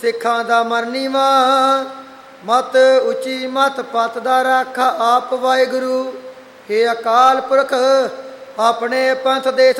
ਸਿੱਖਾਂ ਦਾ ਮਨ ਨੀਵਾਂ, ਮਤ ਉੱਚੀ ਮਤ ਪਤ ਦਾ ਰਾਖਾ ਆਪ ਵਾਹਿਗੁਰੂ। ਹੇ ਅਕਾਲ ਪੁਰਖ ਆਪਣੇ ਪੰਥ ਦੇ